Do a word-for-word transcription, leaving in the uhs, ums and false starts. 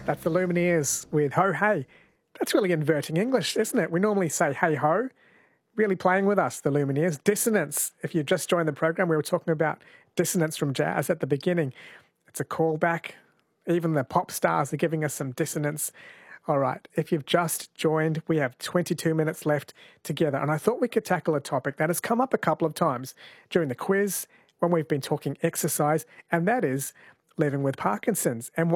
That's the Lumineers with Ho Hey. That's really inverting English, isn't it? We normally say hey ho. Really playing with us, the Lumineers. Dissonance. If you just joined the program, we were talking about dissonance from jazz at the beginning. It's a callback. Even the pop stars are giving us some dissonance. All right, if you've just joined, we have twenty-two minutes left together. And I thought we could tackle a topic that has come up a couple of times during the quiz when we've been talking exercise, and that is living with Parkinson's. And